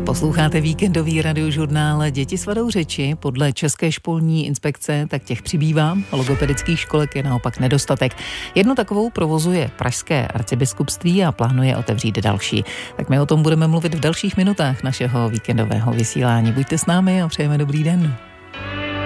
Posloucháte víkendový radiožurnál Děti s vadou řeči. Podle České školní inspekce tak těch přibývá, logopedických školek je naopak nedostatek. Jednu takovou provozuje Pražské arcibiskupství a plánuje otevřít další. Tak my o tom budeme mluvit v dalších minutách našeho víkendového vysílání. Buďte s námi a přejeme dobrý den.